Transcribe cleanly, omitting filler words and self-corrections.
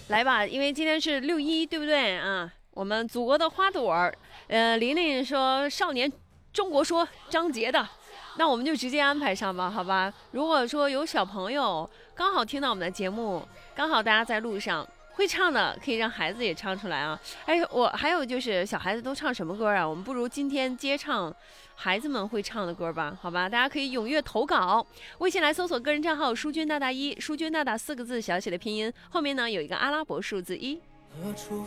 来吧，因为今天是6·1，对不对啊？我们祖国的花朵儿，琳琳说少年中国说张杰的，那我们就直接安排上吧，好吧？如果说有小朋友刚好听到我们的节目，刚好大家在路上会唱的，可以让孩子也唱出来啊。哎，我还有就是小孩子都唱什么歌啊？我们不如今天接唱孩子们会唱的歌吧，好吧？大家可以踊跃投稿，微信来搜索个人账号“淑君大大一”，淑君大大4个字小写的拼音，后面呢有一个阿拉伯数字1。 何处